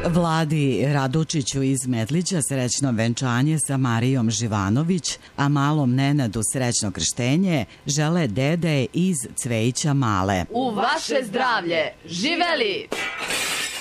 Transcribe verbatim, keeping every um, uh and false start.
Vladi Radučiću iz Medlića srećno venčanje sa Marijom Živanović, a malom Nenadu srećno krštenje žele dede iz Cvejića Male. U vaše zdravlje, živeli!